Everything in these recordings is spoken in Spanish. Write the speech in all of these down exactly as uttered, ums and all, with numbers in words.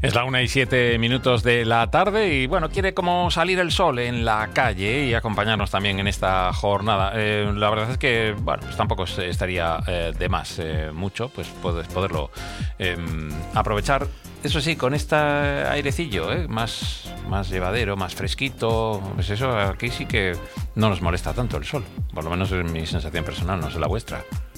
Es la una y siete minutos de la tarde y bueno, quiere como salir el sol en la calle y acompañarnos también en esta jornada. Eh, la verdad es que, bueno, pues tampoco estaría eh, de más eh, mucho, pues poder, poderlo eh, aprovechar. Eso sí, con este airecillo, ¿eh? más, más llevadero, más fresquito, pues eso aquí sí que no nos molesta tanto el sol. Por lo menos es mi sensación personal, no sé la vuestra.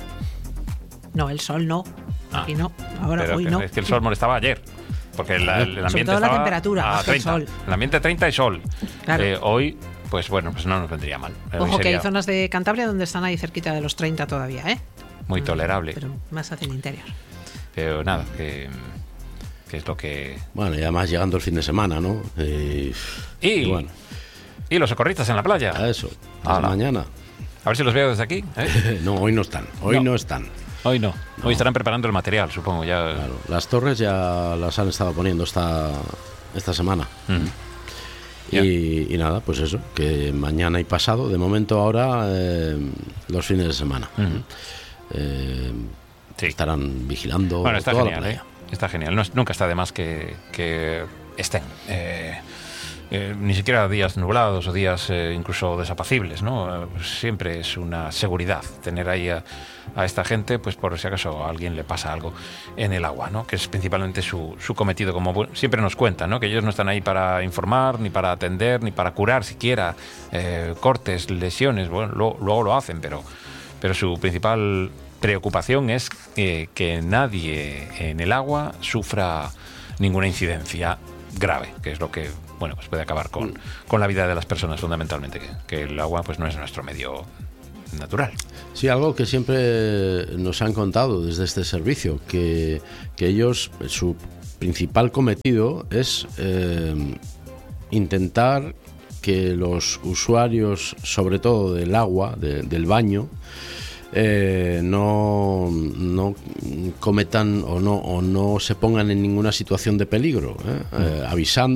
No, el sol no. Ah, aquí no. Ahora, pero hoy que, no. Es que el sol molestaba ayer. Porque el, el ambiente sobre todo estaba la temperatura, a treinta. el sol. El ambiente treinta y sol. Claro. Eh, hoy, pues bueno, pues no nos vendría mal. Hoy Ojo que sería hay zonas de Cantabria donde están ahí cerquita de los treinta todavía, ¿eh? muy tolerable. Pero más hacia el interior. Pero nada, que, que es lo que... Bueno, y además llegando el fin de semana, ¿no? Eh, Y, y bueno, y los socorristas en la playa. a eso, hasta Ala. mañana. A ver si los veo desde aquí. ¿eh? No, hoy no están, hoy No. no, están. Hoy no. No. Hoy estarán preparando el material, supongo. Ya. Claro, las torres ya las han estado poniendo esta, esta semana. Mm. Y, y nada, pues eso, que mañana y pasado, de momento ahora, eh, los fines de semana. Mm. Eh, Sí. Estarán vigilando Bueno, está toda genial, la ¿eh? playa. Está genial. No, es- nunca está de más que, que estén. Eh, eh, ni siquiera días nublados o días eh, incluso desapacibles, ¿no? Eh, siempre es una seguridad tener ahí a, a esta gente, pues por si acaso a alguien le pasa algo en el agua, ¿no? Que es principalmente su, su cometido, como bu- siempre nos cuentan, ¿no? Que ellos no están ahí para informar, ni para atender, ni para curar siquiera eh, cortes, lesiones. Bueno, lo- luego lo hacen, pero, pero su principal preocupación es eh, que nadie en el agua sufra ninguna incidencia grave, que es lo que bueno pues puede acabar con, con la vida de las personas fundamentalmente, que, que el agua pues no es nuestro medio natural. Sí, algo que siempre nos han contado desde este servicio, que, que ellos, su principal cometido es eh, intentar que los usuarios, sobre todo del agua, de- del baño, eh, no, no cometan o no, o no se pongan en ninguna situación de peligro, ¿eh? Eh, avisando